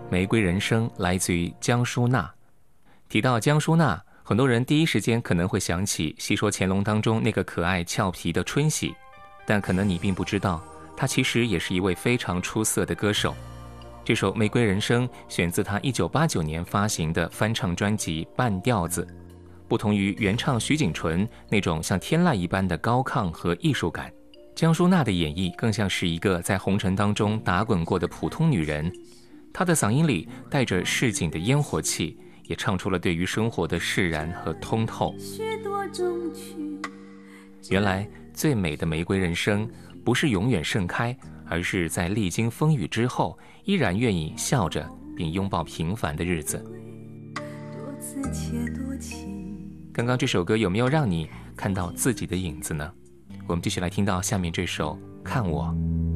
玫瑰人生来自于江淑娜。提到江淑娜，很多人第一时间可能会想起戏说乾隆当中那个可爱俏皮的春喜，但可能你并不知道，她其实也是一位非常出色的歌手。这首《玫瑰人生》选自她1989年发行的翻唱专辑《半调子》，不同于原唱徐锦纯那种像天籁一般的高亢和艺术感，江淑娜的演绎更像是一个在红尘当中打滚过的普通女人。她的嗓音里带着市井的烟火气，也唱出了对于生活的释然和通透。原来最美的玫瑰人生不是永远盛开，而是在历经风雨之后依然愿意笑着并拥抱平凡的日子。刚刚这首歌有没有让你看到自己的影子呢？我们继续来听到下面这首《看我》。